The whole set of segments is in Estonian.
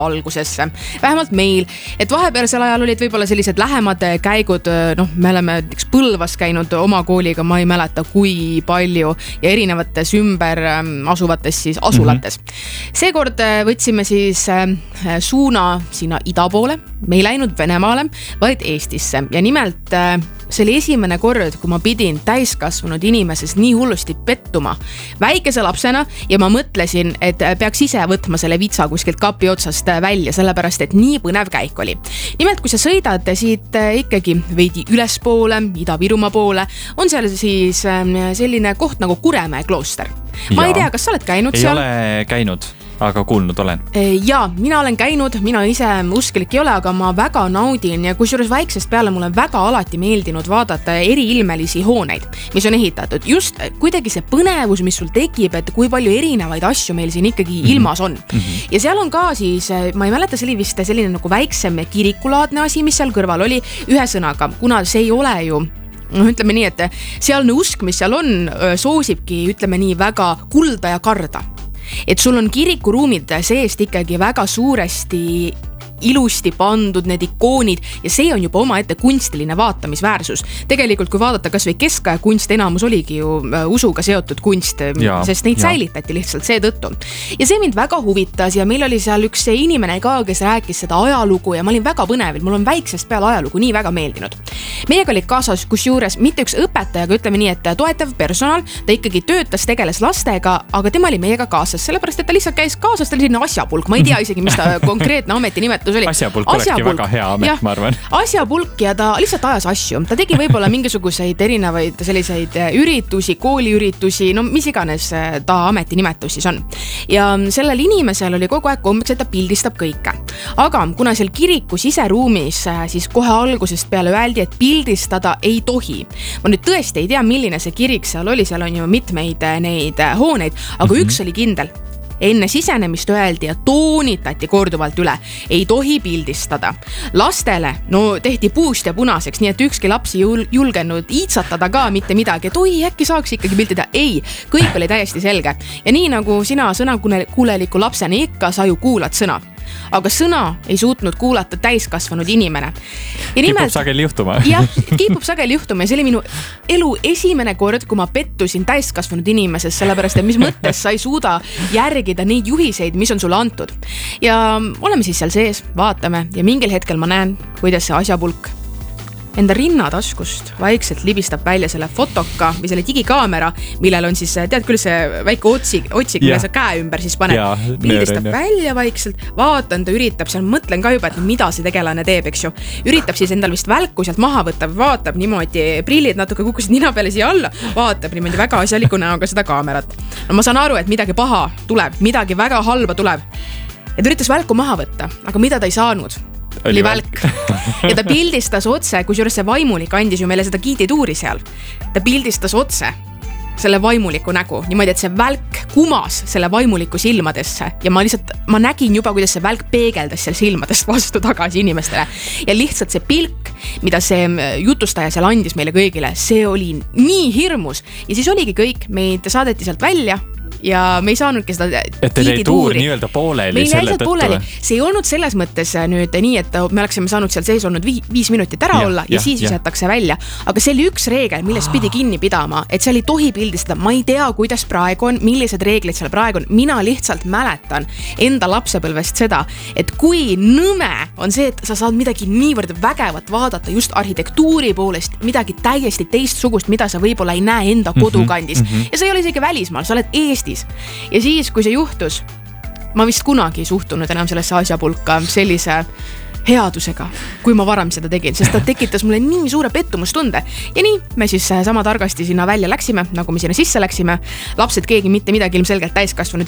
algusesse, vähemalt meil, et vahepealsel ajal olid võib-olla sellised lähemad käigud, me oleme Põlvas käinud oma kooliga, ma ei mäleta kui palju ja erinevates ümber asuvates siis asulates. Seekord võtsime siis suuna sinna ida poole, me ei läinud Venemaale, vaid Eestisse ja nimelt see oli esimene kord, kui ma pidin täiskasvanud inimeses nii hullusti pettuma väikese lapsena ja ma mõtlesin, et peaks ise võtma selle vitsa kuskilt kapi otsast välja, sellepärast, et nii põnev käik oli. Nimelt, kui sa sõidad siit ikkagi veidi ülespoole, Ida-Virumaa poole, on seal siis selline koht nagu Kuremäe klooster. Ma ei tea, kas sa oled käinud seal? Ei ole käinud, aga kuulnud olen. Jaa, mina olen käinud, mina ise usklik ei ole, aga ma väga naudin ja kusjuures väiksest peale mulle väga alati meeldinud vaadata eriilmelisi hooneid, mis on ehitatud. Just kuidagi see põnevus, mis sul tekib, et kui palju erinevaid asju meil siin ikkagi ilmas on. Ja seal on ka siis, ma ei mäleta, see oli vist selline nagu väiksem kirikulaadne asi, mis seal kõrval oli, ühe sõnaga, kuna see ei ole ju ütleme nii, et sealne usk, mis seal on, soosibki, ütleme nii, väga kulda ja karda. Et sul on kirikuruumid seest ikkagi väga suuresti ilusti pandud need ikoonid ja see on juba oma ette kunstiline vaatamisväärsus. Tegelikult, kui vaadata kas või keskaja kunst, enamus oligi ju usuga seotud kunst, sest neid säilitati lihtsalt seetõttu. Ja see mind väga huvitas ja meil oli seal üks inimene ka, kes rääkis seda ajalugu ja ma olin väga põnevil, mul on väiksest peale ajalugu nii väga meeldinud. Meiega oli kaasas kusjuures mitte üks õpetaja, aga ütleme nii, et toetav personal, ta ikkagi töötas, tegeles lastega, aga tema oli meiega kaasas, sellepärast, et ta lihtsalt käis kaasas, ta oli selline asjapulk, ma ei tea isegi, mis ta konkreetne ametinimetus oli. Asjapulk olekski väga hea amet, ma arvan. Asjapulk ja ta lihtsalt ajas asju. Ta tegi võib-olla mingisuguseid erinevaid selliseid üritusi, kooliüritusi, no mis iganes ta ametinimetus siis on. Ja sellel inimesel oli kogu aeg kombeks, et ta pildistab kõike. Aga kuna seal kiriku siseruumis siis kohe algusest peale öeldi, et pildistada ei tohi. Ma nüüd tõesti ei tea, milline see kirik seal on ju mitmeid neid hooneid, aga üks oli kindel. Enne sisenemist öeldi ja toonitati korduvalt üle. Ei tohi pildistada. Lastele tehti puust ja punaseks, nii et ükski laps ei julgenud iitsatada ka mitte midagi. Et oi, äkki saaks ikkagi pildida. Ei, kõik oli täiesti selge. Ja nii nagu sina sõnakuuleliku lapsena ikka, sa ju kuulad sõna. Aga sõna ei suutnud kuulata täiskasvanud inimene. Kipub sageli juhtuma. Jah, kipub sageli juhtuma ja see oli minu elu esimene kord, kui ma pettusin täiskasvanud inimeses, sellepärast, et mis mõttes sa ei suuda järgida neid juhiseid, mis on sulle antud. Ja oleme siis seal sees, vaatame ja mingil hetkel ma näen, kuidas see asjapulk enda rinnataskust vaikselt libistab välja selle fotoka või selle digikaamera, millel on siis, tead küll see väike otsik, mille sa käe ümber siis paned. Pildistab välja vaikselt, vaatan, ta üritab seal, mõtlen ka juba, et mida see tegelane teeb, eks ju. Üritab siis endal vist välku sealt maha võtta, vaatab niimoodi, prillid natuke kukkusid nina peale siia alla, vaatab niimoodi väga asjaliku näoga seda kaamerat. No ma saan aru, et midagi paha tuleb, midagi väga halba tuleb. Ja ta üritas välku maha võtta, aga mida ta ei saanud? Oli välk. Ja ta pildistas otse, kusjuures see vaimulik andis ju meile seda giidituuri seal. Ta pildistas otse selle vaimuliku nägu, niimoodi, et see välk kumas selle vaimuliku silmadesse ja ma nägin juba, kuidas see välk peegeldas seal silmadest vastu tagasi inimestele. Ja lihtsalt see pilk, mida see jutustaja seal andis meile kõigile, see oli nii hirmus. Ja siis oligi kõik, meid saadeti sealt välja ja me ei saanudki seda et te ei tuur nii-öelda pooleli selle tõttu. See ei olnud selles mõttes nüüd nii, et me oleksime saanud seal sees olnud 5 minutit ära olla ja siis visatakse välja. Aga see oli üks reegel, millest pidi kinni pidama, et seal ei tohi pildistada. Ma ei tea, kuidas praegu on, millised reeglid seal praegu on. Mina lihtsalt mäletan enda lapsepõlvest seda, et kui nõme on see, et sa saad midagi niivõrd vägevat vaadata just arhitektuuri poolest, midagi täiesti teistsugust, mida sa võib-olla ei näe enda kodukandis. Ja sa ei ole isegi välismaal, sa oled Eestis. Ja siis, kui see juhtus, ma vist kunagi ei suhtunud enam sellesse asjapulka sellise headusega, kui ma varem seda tegin, sest ta tekitas mulle nii suure pettumustunde. Ja nii, me siis sama targasti sinna välja läksime, nagu me sinna sisse läksime. Lapsed keegi mitte midagi ilmselgelt täiskasvanud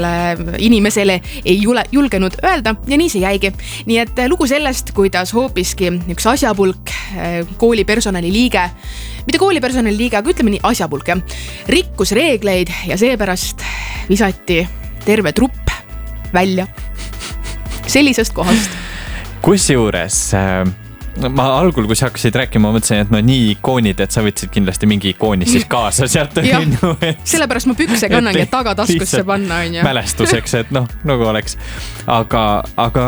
inimesele ei julgenud öelda ja nii see jäigi. Nii et lugu sellest, kuidas hoopiski üks asjapulk, koolipersonali liige, mitte koolipersonali liige, aga ütleme nii asjapulk, rikkus reegleid ja seepärast visati terve trupp välja sellisest kohast. Kusjuures ma algul, kui sa hakkasid rääkima, ma mõtlesin, et no nii ikoonid, et sa võtsid kindlasti mingi ikooni siis kaasa sealt. Sellepärast ma pükse kannangi, et tagataskusse panna, on ju. Mälestuseks, et noh, nagu oleks. Aga